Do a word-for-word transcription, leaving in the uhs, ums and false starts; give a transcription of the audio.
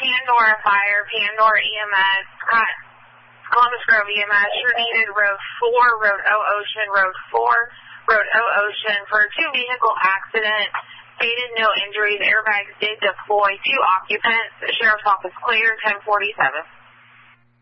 Pandora Fire, Pandora E M S, Scott, Columbus Grove E M S, you're needed Road four, Road O Ocean, Road four, Road O Ocean for a two-vehicle accident. Stated no injuries. Airbags did deploy. Two occupants. The sheriff's office clear, ten forty-seven.